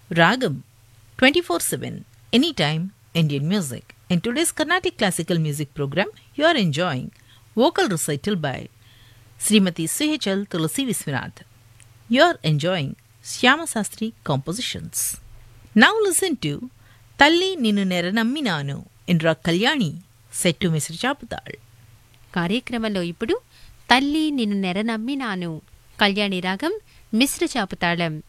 Ragam 24/7, anytime Indian music. In today's Carnatic classical music program, you are enjoying vocal recital by Srimati C.H.L. Tulasi Viswanath. You are enjoying Shyama Sastri compositions. Now listen to Talli Ninu Neranamminanu in Ra Kalyani set to Mr. Chaputal. కార్యక్రమంలో ఇప్పుడు తల్లి నిన్ను నెరనమ్మినాను కళ్యాణి రాగం మిశ్ర చాపుతాళం.